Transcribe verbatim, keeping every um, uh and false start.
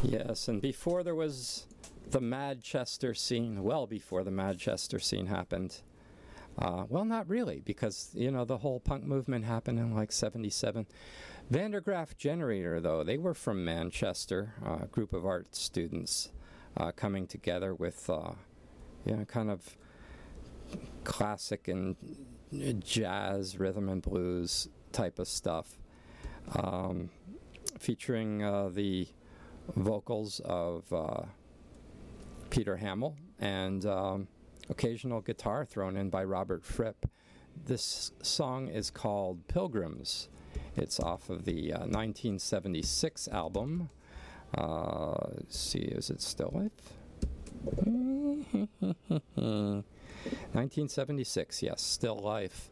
Yes, and before there was the Manchester scene, well before the Manchester scene happened, uh, well, not really, because, you know, the whole punk movement happened in like seventy-seven. Vandergraaf Generator, though, they were from Manchester, uh, a group of art students uh, coming together with, uh, you know, kind of classic and jazz, rhythm and blues type of stuff, um, featuring uh, the vocals of uh, Peter Hamill and um, occasional guitar thrown in by Robert Fripp. This song is called Pilgrims. It's off of the uh, nineteen seventy-six album. Uh, let's see, is it still live? nineteen seventy-six, yes, Still Life.